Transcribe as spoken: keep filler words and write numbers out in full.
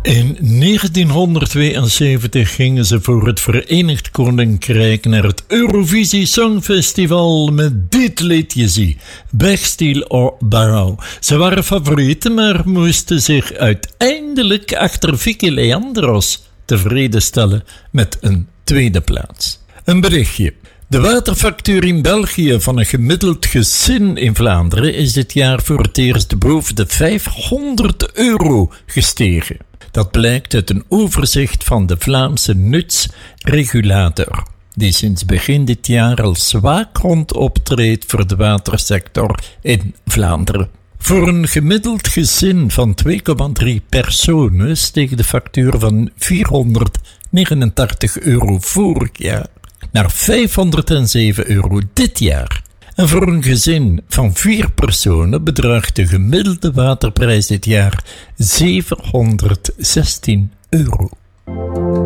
In negentienhonderdtweeënzeventig gingen ze voor het Verenigd Koninkrijk naar het Eurovisie Songfestival met dit liedje zie, Bechstein or Barrow. Ze waren favorieten, maar moesten zich uiteindelijk achter Vicky Leandros tevreden stellen met een tweede plaats. Een berichtje. De waterfactuur in België van een gemiddeld gezin in Vlaanderen is dit jaar voor het eerst boven de vijfhonderd euro gestegen. Dat blijkt uit een overzicht van de Vlaamse nutsregulator, die sinds begin dit jaar als waakhond optreedt voor de watersector in Vlaanderen. Voor een gemiddeld gezin van twee komma drie personen steeg de factuur van vierhonderdnegenentachtig euro vorig jaar naar vijfhonderdzeven euro dit jaar. En voor een gezin van vier personen bedraagt de gemiddelde waterprijs dit jaar zevenhonderdzestien euro.